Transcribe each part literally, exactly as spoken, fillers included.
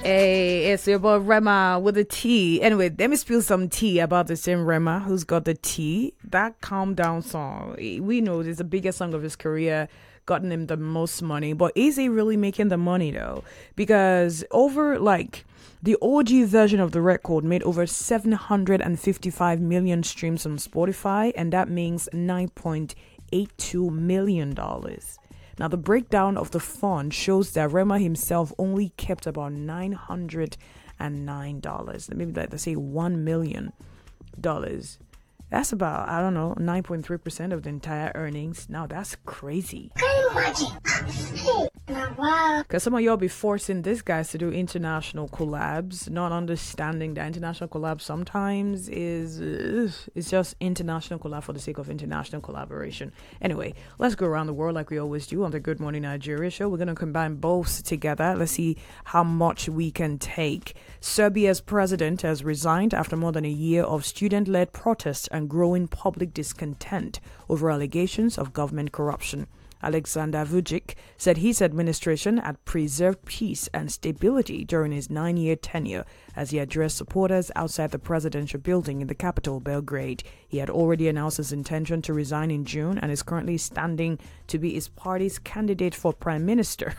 Hey, it's your boy Rema with a T. Anyway, let me spill some tea about the same Rema who's got the T. That Calm Down song, we know it's the biggest song of his career, gotten him the most money. But is he really making the money though? Because over like the O G version of the record made over seven hundred fifty-five million streams on Spotify, and that means nine point eight two million dollars. Now, the breakdown of the fund shows that Rema himself only kept about nine hundred nine dollars. Maybe let's say one million dollars. That's about, I don't know, nine point three percent of the entire earnings. Now, that's crazy. Can you imagine? Wow. Because some of y'all be forcing these guys to do international collabs, not understanding that international collab sometimes is uh, it's just international collab for the sake of international collaboration. Anyway, let's go around the world like we always do on the Good Morning Nigeria show. We're going to combine both together. Let's see how much we can take. Serbia's president has resigned after more than a year of student-led protests and growing public discontent over allegations of government corruption. Alexander Vučić said his administration had preserved peace and stability during his nine-year tenure as he addressed supporters outside the presidential building in the capital, Belgrade. He had already announced his intention to resign in June and is currently standing to be his party's candidate for prime minister.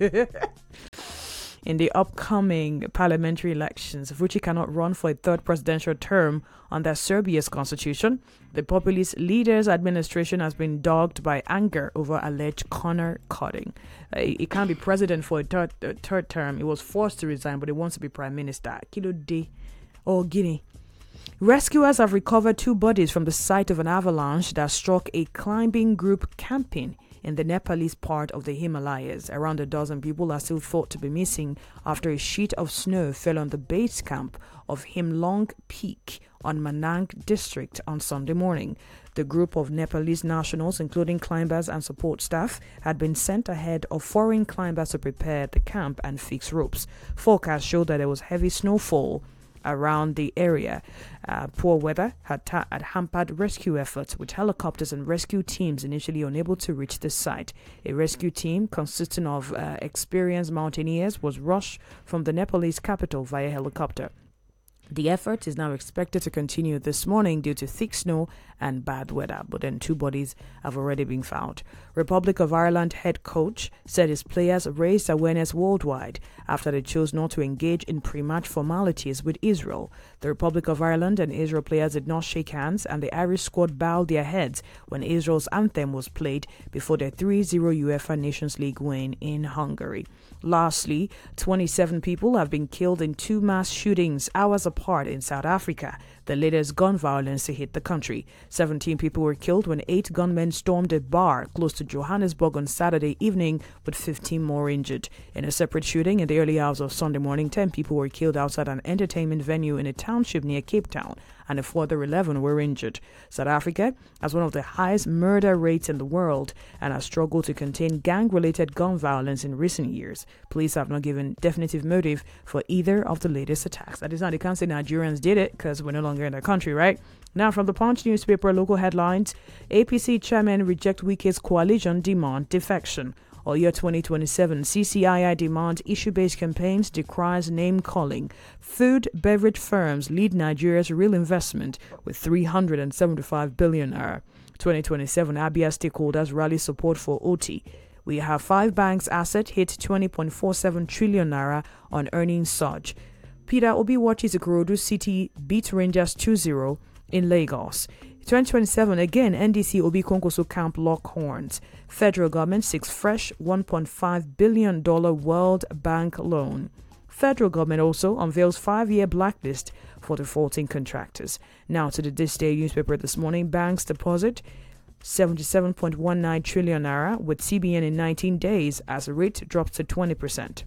In the upcoming parliamentary elections, Vučić cannot run for a third presidential term under Serbia's constitution. The populist leader's administration has been dogged by anger over alleged corner cutting. Uh, he can't be president for a third, uh, third term. He was forced to resign, but he wants to be prime minister. Kilo de or Guinea. Rescuers have recovered two bodies from the site of an avalanche that struck a climbing group camping in the Nepalese part of the Himalayas. Around a dozen people are still thought to be missing after a sheet of snow fell on the base camp of Himlong Peak on Manang district on Sunday morning. The group of Nepalese nationals, including climbers and support staff, had been sent ahead of foreign climbers to prepare the camp and fix ropes. Forecasts showed that there was heavy snowfall around the area. Uh, poor weather had, ta- had hampered rescue efforts, with helicopters and rescue teams initially unable to reach the site. A rescue team consisting of uh, experienced mountaineers was rushed from the Nepalese capital via helicopter. The effort is now expected to continue this morning due to thick snow and bad weather, but then two bodies have already been found. Republic of Ireland head coach said his players raised awareness worldwide after they chose not to engage in pre-match formalities with Israel. The Republic of Ireland and Israel players did not shake hands, and the Irish squad bowed their heads when Israel's anthem was played before their three zero UEFA Nations League win in Hungary. Lastly, twenty-seven people have been killed in two mass shootings hours apart in South Africa, the latest gun violence to hit the country. seventeen people were killed when eight gunmen stormed a bar close to Johannesburg on Saturday evening, with fifteen more injured. In a separate shooting in the early hours of Sunday morning, ten people were killed outside an entertainment venue in a township near Cape Town, and a further eleven were injured. South Africa has one of the highest murder rates in the world and has struggled to contain gang-related gun violence in recent years. Police have not given definitive motive for either of the latest attacks. That is not, they can't say Nigerians did it because we're no longer in the country, right? Now, from the Punch newspaper, local headlines: A P C chairman reject Wike's coalition demand defection. All year twenty twenty-seven, C C I I demand issue-based campaigns, decries name-calling. Food beverage firms lead Nigeria's real investment with three hundred seventy-five billion naira. twenty twenty-seven, Abia stakeholders rally support for O T. We have five banks' asset hit twenty point four seven trillion naira on earnings surge. Peter Obi watches Ikorodu City beat Rangers two zero in Lagos. twenty twenty-seven, again, N D C Obi Konkoso camp lock horns. Federal government seeks fresh one point five billion dollars World Bank loan. Federal government also unveils five-year blacklist for defaulting contractors. Now to the This Day newspaper this morning: banks deposit seventy-seven point one nine trillion naira with C B N in nineteen days as rate drops to twenty percent.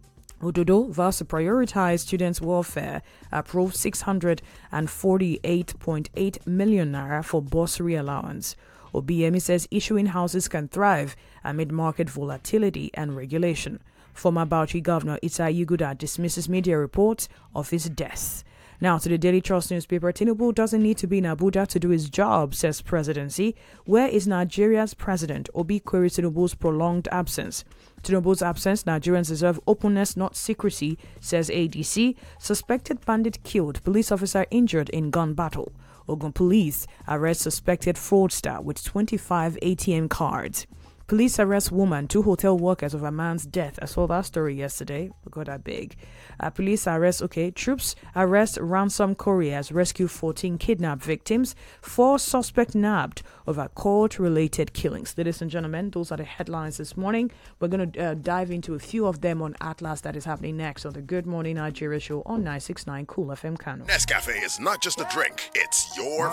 Ododo vows to prioritize students' welfare, approved six hundred forty-eight point eight million naira for bursary allowance. Obiemi says issuing houses can thrive amid market volatility and regulation. Former Bauchi Governor Ita Yuguda dismisses media reports of his death. Now to the Daily Trust newspaper. Tinubu doesn't need to be in Abuja to do his job, says presidency. Where is Nigeria's president? Obi queries Tinubu's prolonged absence. Tinubu's absence, Nigerians deserve openness, not secrecy, says A D C. Suspected bandit killed, police officer injured in gun battle. Ogun police arrest suspected fraudster with twenty-five A T M cards. Police arrest woman, two hotel workers over man's death. I saw that story yesterday. Got that big. Uh, police arrest, okay. Troops arrest ransom couriers, rescue fourteen kidnapped victims. Four suspect nabbed over court-related killings. Ladies and gentlemen, those are the headlines this morning. We're going to uh, dive into a few of them on Atlas. That is happening next on the Good Morning Nigeria show on nine sixty-nine Cool F M Kano. Nescafe is not just a drink, it's your